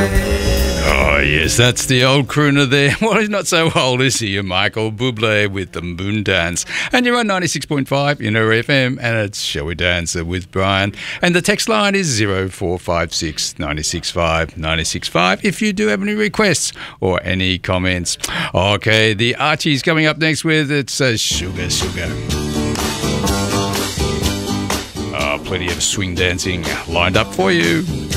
Oh, yes, that's the old crooner there. Well, he's not so old, is he? Michael Bublé with the Moon Dance. And you're on 96.5 Inner FM, and it's Shall We Dance with Brian. And the text line is 0456 965 965 if you do have any requests or any comments. Okay, the Archie's coming up next with it's Sugar Sugar. Plenty of swing dancing lined up for you.